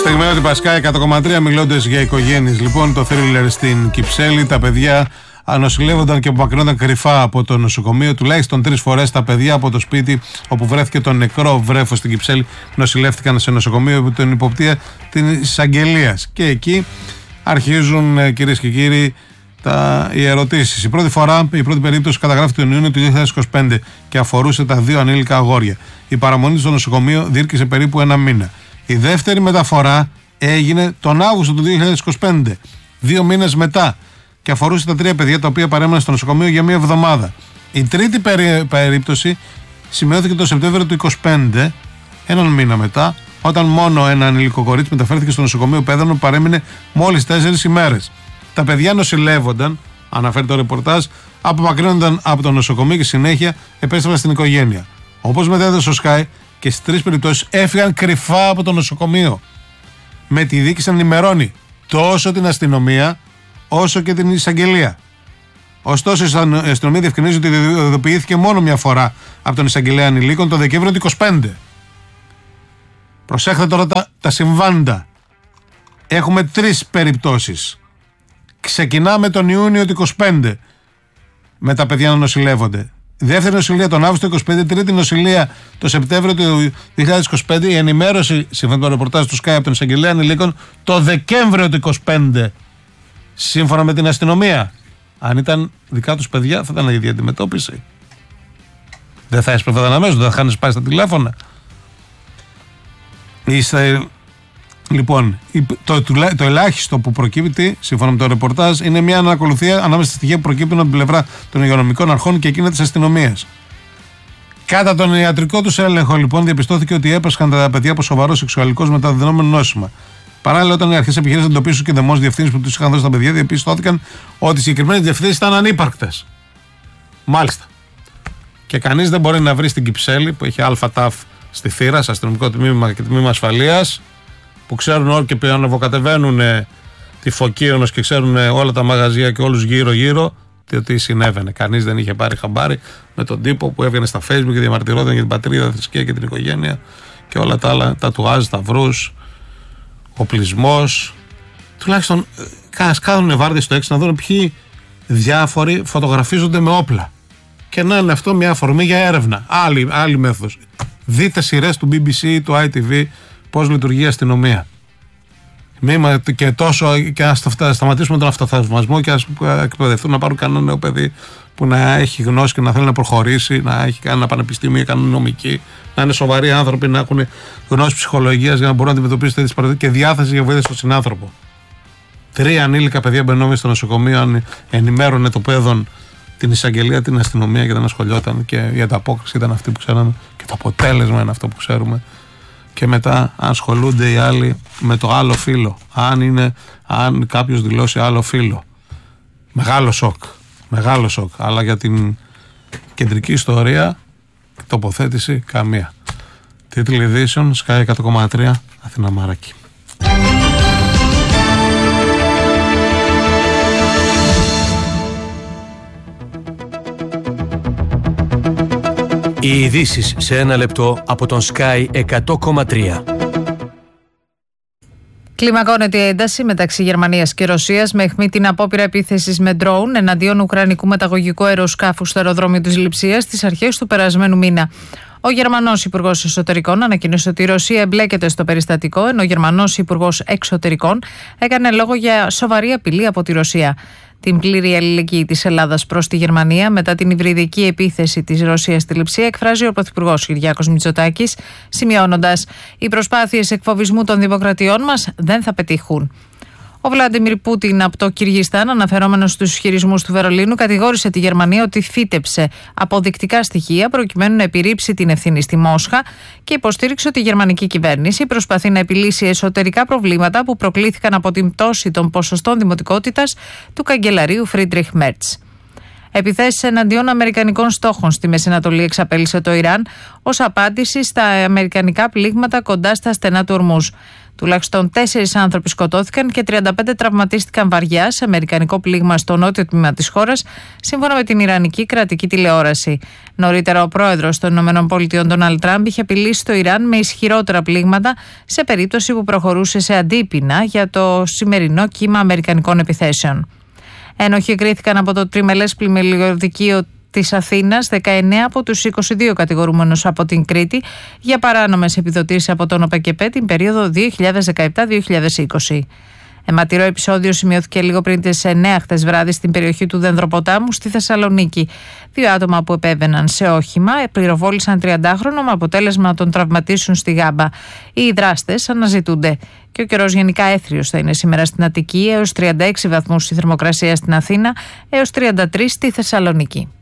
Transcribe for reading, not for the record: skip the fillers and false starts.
Στιγμιότυπα Πασκάη 100,3 μιλώντας για οικογένειες. Λοιπόν, το θρίλερ στην Κυψέλη. Τα παιδιά νοσηλεύονταν και απομακρυνόταν κρυφά από το νοσοκομείο. Τουλάχιστον 3 φορές τα παιδιά από το σπίτι όπου βρέθηκε το νεκρό βρέφος στην Κυψέλη νοσηλεύτηκαν σε νοσοκομείο υπό την υποπτία της αγγελίας. Και εκεί αρχίζουν, κυρίες και κύριοι, οι ερωτήσεις. Η πρώτη περίπτωση καταγράφηκε τον Ιούνιο του 2025 και αφορούσε τα 2 ανήλικα αγόρια. Η παραμονή στο νοσοκομείο διήρκησε περίπου 1 μήνα. Η δεύτερη μεταφορά έγινε τον Αύγουστο του 2025, 2 μήνες μετά, και αφορούσε τα 3 παιδιά τα οποία παρέμεναν στο νοσοκομείο για 1 εβδομάδα. Η τρίτη περίπτωση σημειώθηκε το Σεπτέμβριο του 2025, 1 μήνα μετά, όταν μόνο ένα ανήλικο κορίτσι μεταφέρθηκε στο νοσοκομείο Πέδανο που παρέμεινε μόλις 4 ημέρες. Τα παιδιά νοσηλεύονταν, αναφέρει το ρεπορτάζ, απομακρύνονταν από το νοσοκομείο και συνέχεια επέστρεφαν στην οικογένεια. Όπως μετέδωσε ο Sky, και στις 3 περιπτώσεις έφυγαν κρυφά από το νοσοκομείο. Με τη δίκηση να ενημερώνει τόσο την αστυνομία όσο και την εισαγγελία. Ωστόσο, η αστυνομία διευκρινίζει ότι ειδοποιήθηκε μόνο 1 φορά από τον εισαγγελέα ανηλίκων το Δεκέμβριο του 2025. Προσέχτε τώρα τα συμβάντα. Έχουμε 3 περιπτώσεις. Ξεκινάμε τον Ιούνιο του 2025 με τα παιδιά να νοσηλεύονται. Δεύτερη νοσηλεία τον Αύγουστο του 2025, τρίτη νοσηλεία το Σεπτέμβριο του 2025. Η ενημέρωση, σύμφωνα με το ρεπορτάζ του Sky από τον εισαγγελέα ανηλίκων, το Δεκέμβριο του 2025. Σύμφωνα με την αστυνομία. Αν ήταν δικά τους παιδιά, θα ήταν η ίδια αντιμετώπιση. Δεν θα έσπρεφαν αμέσως, δεν θα είχαν σπάσει τα τηλέφωνα. Λοιπόν, το ελάχιστο που προκύπτει, σύμφωνα με το ρεπορτάζ, είναι μια ανακολουθία ανάμεσα στα στοιχεία που προκύπτουν από την πλευρά των υγειονομικών αρχών και εκείνα της αστυνομίας. Κατά τον ιατρικό τους έλεγχο, λοιπόν, διαπιστώθηκε ότι έπασχαν τα παιδιά από σοβαρό σεξουαλικό μεταδεδομένο νόσημα. Παράλληλα, όταν οι αρχές επιχείρησαν να εντοπίσουν και δημόσιες διευθύνσεις που τους είχαν δώσει τα παιδιά, διαπιστώθηκαν ότι οι συγκεκριμένες διευθύνσεις ήταν ανύπαρκτες. Μάλιστα. Και κανείς δεν μπορεί να βρει στην Κυψέλη, που έχει ΑΤΑΦ στη θύρα, σε αστυνομικό τμήμα και τμήμα ασφαλείας, που ξέρουν όλοι και ανεβοκατεβαίνουν τη Φωκίωνος και ξέρουν όλα τα μαγαζιά και όλους γύρω-γύρω, τι συνέβαινε. Κανείς δεν είχε πάρει χαμπάρι με τον τύπο που έβγαινε στα Facebook και διαμαρτυρόταν για την πατρίδα, θρησκεία και την οικογένεια και όλα τα άλλα, τατουάζ, σταυρούς, οπλισμός. Τουλάχιστον κάνουν βάρδια στο έξι να δουν ποιοι διάφοροι φωτογραφίζονται με όπλα. Και να είναι αυτό μια αφορμή για έρευνα. Άλλη μέθοδος. Δείτε σειρές του BBC, του ITV, πώς λειτουργεί η αστυνομία. Και τόσο, και ας σταματήσουμε τον αυτοθαυμασμό και ας εκπαιδευτούν να πάρουν κανένα νέο παιδί που να έχει γνώση και να θέλει να προχωρήσει, να έχει κανένα πανεπιστήμιο ή κανένα νομική, να είναι σοβαροί άνθρωποι, να έχουν γνώση ψυχολογίας για να μπορούν να αντιμετωπίσουν τέτοιες παραδείγματα και διάθεση για βοήθεια στον συνάνθρωπο. 3 ανήλικα παιδιά μπαινόμενοι στο νοσοκομείο, αν ενημέρωνε το παιδόν την εισαγγελία, την αστυνομία και δεν ασχολιόταν, και η ανταπόκριση ήταν αυτή που ξέραμε και το αποτέλεσμα είναι αυτό που ξέρουμε. Και μετά ασχολούνται οι άλλοι με το άλλο φύλο. Αν κάποιος δηλώσει άλλο φύλο. Μεγάλο σοκ. Αλλά για την κεντρική ιστορία, τοποθέτηση καμία. Τίτλοι ειδήσεων, Sky 100,3, Αθήνα Μαράκη. Οι ειδήσεις σε 1 λεπτό από τον Sky 100,3. Κλιμακώνεται η ένταση μεταξύ Γερμανίας και Ρωσίας με αιχμή την απόπειρα επίθεσης με ντρόουν εναντίον ουκρανικού μεταγωγικού αεροσκάφου στο αεροδρόμιο της Λειψίας στις αρχές του περασμένου μήνα. Ο Γερμανός Υπουργός Εσωτερικών ανακοίνωσε ότι η Ρωσία εμπλέκεται στο περιστατικό, ενώ ο Γερμανός Υπουργός Εξωτερικών έκανε λόγο για σοβαρή απειλή από τη Ρωσία. Την πλήρη αλληλεγγύη της Ελλάδας προς τη Γερμανία μετά την υβριδική επίθεση της Ρωσίας στη Λειψία εκφράζει ο Πρωθυπουργός Κυριάκος Μητσοτάκης, σημειώνοντας: «Οι προσπάθειες εκφοβισμού των δημοκρατιών μας δεν θα πετύχουν». Ο Βλάντιμιρ Πούτιν από το Κυργιστάν, αναφερόμενος στους ισχυρισμούς του Βερολίνου, κατηγόρησε τη Γερμανία ότι φύτεψε αποδεικτικά στοιχεία προκειμένου να επιρρύψει την ευθύνη στη Μόσχα και υποστήριξε ότι η γερμανική κυβέρνηση προσπαθεί να επιλύσει εσωτερικά προβλήματα που προκλήθηκαν από την πτώση των ποσοστών δημοτικότητας του καγκελαρίου Φρίντριχ Μέρτς. Επιθέσεις εναντίον αμερικανικών στόχων στη Μέση Ανατολή εξαπέλυσε το Ιράν ως απάντηση στα αμερικανικά πλήγματα κοντά στα στενά του Ορμούζ. Τουλάχιστον 4 άνθρωποι σκοτώθηκαν και 35 τραυματίστηκαν βαριά σε αμερικανικό πλήγμα στο νότιο τμήμα της χώρας, σύμφωνα με την Ιρανική κρατική τηλεόραση. Νωρίτερα, ο πρόεδρος των ΗΠΑ, Ντόναλντ Τραμπ, είχε απειλήσει το Ιράν με ισχυρότερα πλήγματα σε περίπτωση που προχωρούσε σε αντίπεινα για το σημερινό κύμα αμερικανικών επιθέσεων. Ένοχοι κρίθηκαν από το τριμελές πλημμυριωδικείο της Αθήνας 19 από τους 22 κατηγορούμενους από την Κρήτη για παράνομες επιδοτήσεις από τον ΟΠΕΚΕΠΕ την περίοδο 2017-2020. Αιματηρό επεισόδιο σημειώθηκε λίγο πριν τις 9 χτες βράδυ στην περιοχή του Δενδροποτάμου στη Θεσσαλονίκη. 2 άτομα που επέβαιναν σε όχημα πυροβόλησαν 30χρονο με αποτέλεσμα να τον τραυματίσουν στη Γάμπα. Οι δράστες αναζητούνται. Και ο καιρός γενικά έθριος θα είναι σήμερα στην Αττική, έως 36 βαθμούς η θερμοκρασία στην Αθήνα, έως 33 στη Θεσσαλονίκη.